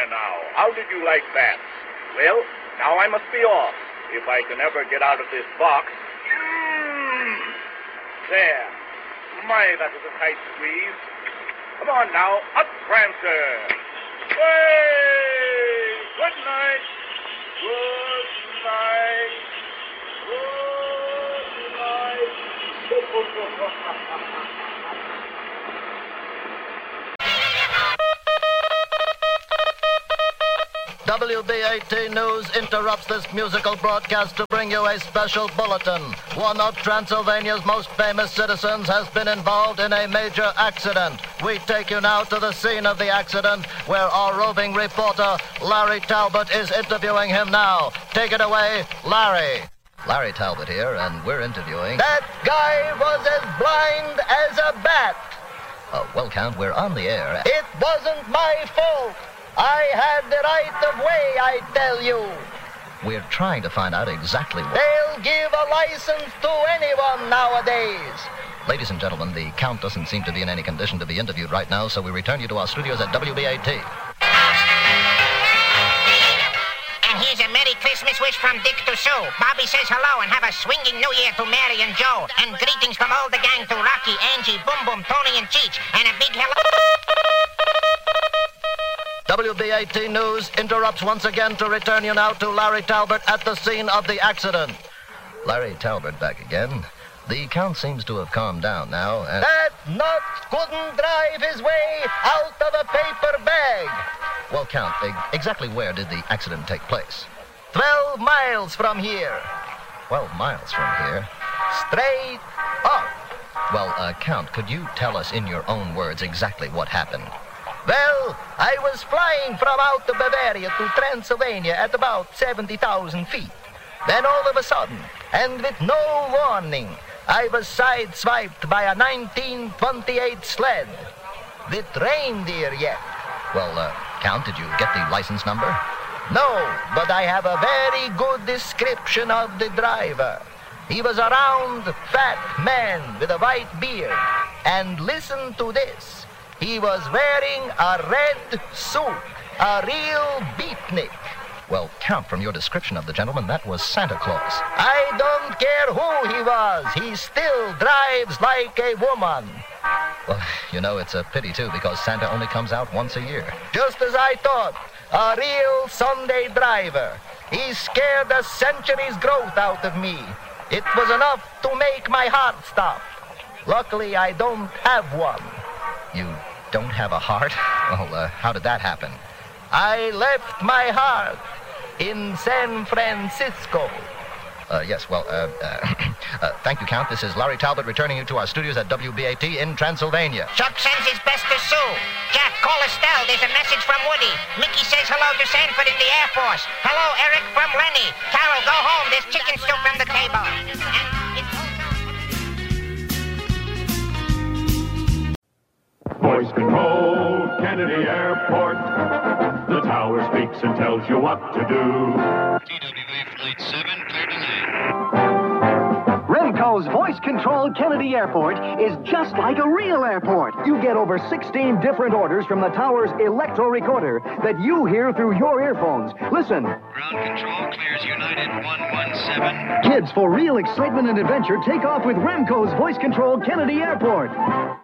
there now. How did you like that? Well, now I must be off. If I can ever get out of this box. There. My, that was a tight squeeze. Come on now, up, Prancer. Way! Good night. Good night. Good night. WB18 News interrupts this musical broadcast to bring you a special bulletin. One of Transylvania's most famous citizens has been involved in a major accident. We take you now to the scene of the accident, where our roving reporter, Larry Talbot, is interviewing him now. Take it away, Larry. Larry Talbot here, and we're interviewing... That guy was as blind as a bat. Well, Count, we're on the air. It wasn't my fault. I had the right of way, I tell you. We're trying to find out exactly what... They'll give a license to anyone nowadays. Ladies and gentlemen, the Count doesn't seem to be in any condition to be interviewed right now, so we return you to our studios at WBAT. And here's a Merry Christmas wish from Dick to Sue. Bobby says hello and have a swinging New Year to Mary and Joe. And greetings from all the gang to Rocky, Angie, Boom Boom, Tony, and Cheech. And a big hello... WB18 News interrupts once again to return you now to Larry Talbot at the scene of the accident. Larry Talbot back again. The Count seems to have calmed down now, and... That nut couldn't drive his way out of a paper bag. Well, Count, exactly where did the accident take place? 12 miles from here. 12 miles from here? Straight up. Well, Count, could you tell us in your own words exactly what happened? Well, I was flying from out of Bavaria to Transylvania at about 70,000 feet. Then all of a sudden, and with no warning, I was sideswiped by a 1928 sled. With reindeer yet. Well, Count, did you get the license number? No, but I have a very good description of the driver. He was a round, fat man with a white beard. And listen to this. He was wearing a red suit, a real beatnik. Well, Count, from your description of the gentleman, that was Santa Claus. I don't care who he was. He still drives like a woman. Well, you know, it's a pity, too, because Santa only comes out once a year. Just as I thought. A real Sunday driver. He scared a century's growth out of me. It was enough to make my heart stop. Luckily, I don't have one. You don't have a heart? Well, how did that happen? I left my heart in San Francisco. Yes, well, thank you, Count. This is Larry Talbot returning you to our studios at WBAT in Transylvania. Chuck sends his best to Sue. Jack, call Estelle. There's a message from Woody. Mickey says hello to Sanford in the Air Force. Hello, Eric from Lenny. Carol, go home. There's chicken soup on the table. Voice control, Kennedy Airport. The tower speaks and tells you what to do. TWA Flight 7, clear to land. Remco's Voice Control Kennedy Airport is just like a real airport. You get over 16 different orders from the tower's electro recorder that you hear through your earphones. Listen. Ground control clears United 117. Kids, for real excitement and adventure, take off with Remco's Voice Control Kennedy Airport.